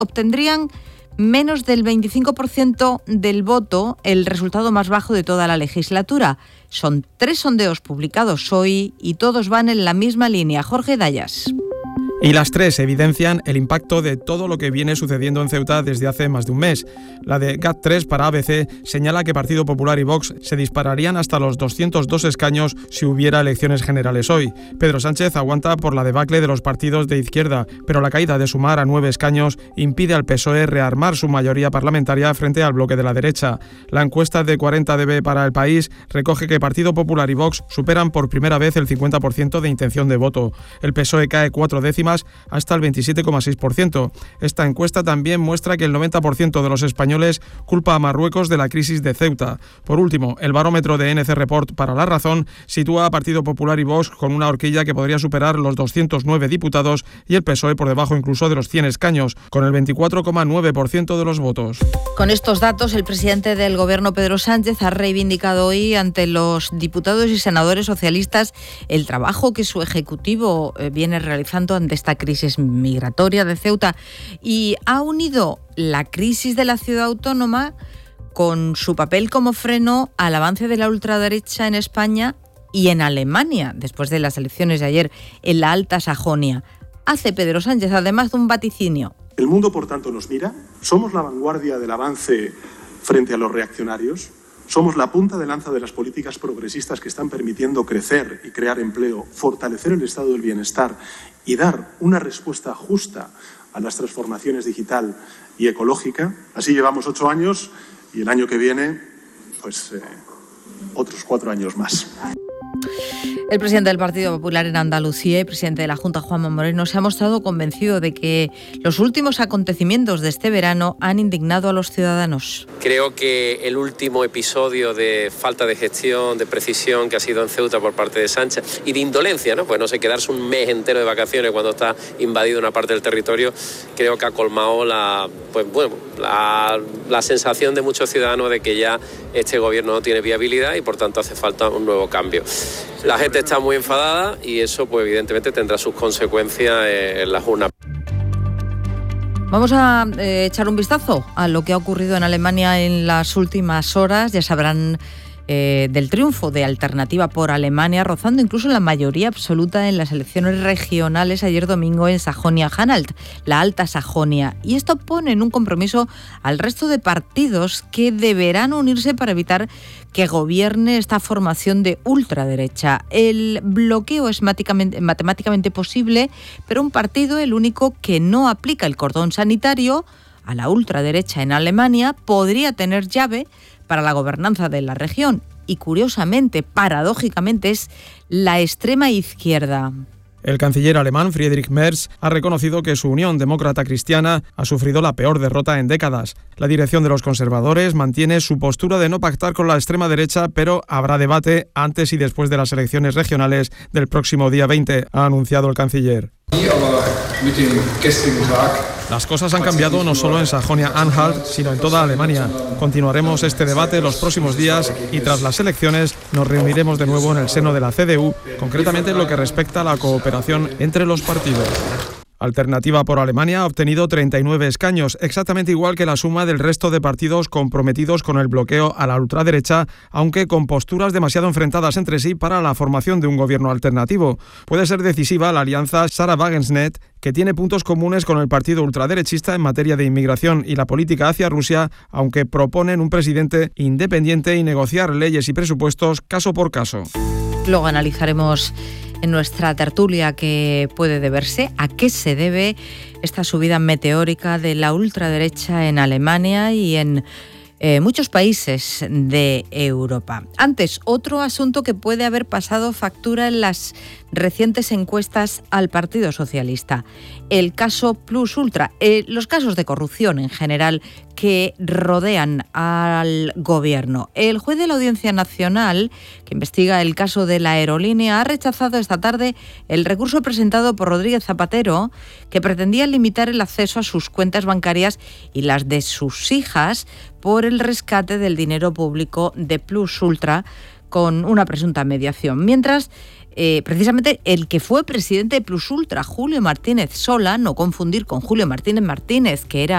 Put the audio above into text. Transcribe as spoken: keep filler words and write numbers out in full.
obtendrían menos del veinticinco por ciento del voto, el resultado más bajo de toda la legislatura. Son tres sondeos publicados hoy y todos van en la misma línea. Jorge Dayas. Y las tres evidencian el impacto de todo lo que viene sucediendo en Ceuta desde hace más de un mes. La de G A T tres para A B C señala que Partido Popular y Vox se dispararían hasta los doscientos dos escaños si hubiera elecciones generales hoy. Pedro Sánchez aguanta por la debacle de los partidos de izquierda, pero la caída de Sumar a nueve escaños impide al P S O E rearmar su mayoría parlamentaria frente al bloque de la derecha. La encuesta de cuarenta D B para El País recoge que Partido Popular y Vox superan por primera vez el cincuenta por ciento de intención de voto. El P S O E cae cuatro décimas hasta el veintisiete coma seis por ciento. Esta encuesta también muestra que el noventa por ciento de los españoles culpa a Marruecos de la crisis de Ceuta. Por último, el barómetro de N C Report para La Razón sitúa a Partido Popular y Vox con una horquilla que podría superar los doscientos nueve diputados y el P S O E por debajo incluso de los cien escaños, con el veinticuatro coma nueve por ciento de los votos. Con estos datos, el presidente del Gobierno, Pedro Sánchez, ha reivindicado hoy ante los diputados y senadores socialistas el trabajo que su ejecutivo viene realizando ante esta crisis migratoria de Ceuta y ha unido la crisis de la ciudad autónoma con su papel como freno al avance de la ultraderecha en España y en Alemania, después de las elecciones de ayer en la Alta Sajonia. Hace Pedro Sánchez además de un vaticinio. El mundo, por tanto, nos mira. Somos la vanguardia del avance frente a los reaccionarios. Somos la punta de lanza de las políticas progresistas que están permitiendo crecer y crear empleo, fortalecer el estado del bienestar y dar una respuesta justa a las transformaciones digital y ecológica. Así llevamos ocho años y el año que viene, pues, eh, otros cuatro años más. El presidente del Partido Popular en Andalucía y presidente de la Junta, Juanma Moreno, se ha mostrado convencido de que los últimos acontecimientos de este verano han indignado a los ciudadanos. Creo que el último episodio de falta de gestión, de precisión que ha sido en Ceuta por parte de Sánchez y de indolencia, ¿no? Pues no sé, quedarse un mes entero de vacaciones cuando está invadido una parte del territorio, creo que ha colmado la, pues, bueno, la, la sensación de muchos ciudadanos de que ya este gobierno no tiene viabilidad y por tanto hace falta un nuevo cambio. La gente está muy enfadada y eso pues evidentemente tendrá sus consecuencias en las urnas. Vamos a eh, echar un vistazo a lo que ha ocurrido en Alemania en las últimas horas. Ya sabrán eh, del triunfo de Alternativa por Alemania, rozando incluso la mayoría absoluta en las elecciones regionales ayer domingo en Sajonia-Anhalt, la Alta Sajonia. Y esto pone en un compromiso al resto de partidos que deberán unirse para evitar que gobierne esta formación de ultraderecha. El bloqueo es matemáticamente posible, pero un partido, el único que no aplica el cordón sanitario a la ultraderecha en Alemania, podría tener llave para la gobernanza de la región. Y curiosamente, paradójicamente, es la extrema izquierda. El canciller alemán Friedrich Merz ha reconocido que su Unión Demócrata Cristiana ha sufrido la peor derrota en décadas. La dirección de los conservadores mantiene su postura de no pactar con la extrema derecha, pero habrá debate antes y después de las elecciones regionales del próximo día veinte, ha anunciado el canciller. Las cosas han cambiado no solo en Sajonia-Anhalt, sino en toda Alemania. Continuaremos este debate los próximos días y tras las elecciones nos reuniremos de nuevo en el seno de la C D U, concretamente en lo que respecta a la cooperación entre los partidos. Alternativa por Alemania ha obtenido treinta y nueve escaños, exactamente igual que la suma del resto de partidos comprometidos con el bloqueo a la ultraderecha, aunque con posturas demasiado enfrentadas entre sí para la formación de un gobierno alternativo. Puede ser decisiva la alianza Sarah Wagenknecht, que tiene puntos comunes con el partido ultraderechista en materia de inmigración y la política hacia Rusia, aunque proponen un presidente independiente y negociar leyes y presupuestos caso por caso. Luego analizaremos en nuestra tertulia que puede deberse, a qué se debe esta subida meteórica de la ultraderecha en Alemania y en eh, muchos países de Europa. Antes, otro asunto que puede haber pasado factura en las recientes encuestas al Partido Socialista. El caso Plus Ultra, eh, los casos de corrupción en general que rodean al gobierno. El juez de la Audiencia Nacional, que investiga el caso de la aerolínea, ha rechazado esta tarde el recurso presentado por Rodríguez Zapatero, que pretendía limitar el acceso a sus cuentas bancarias y las de sus hijas por el rescate del dinero público de Plus Ultra con una presunta mediación. Mientras, Eh, precisamente el que fue presidente de Plus Ultra, Julio Martínez Sola, no confundir con Julio Martínez Martínez, que era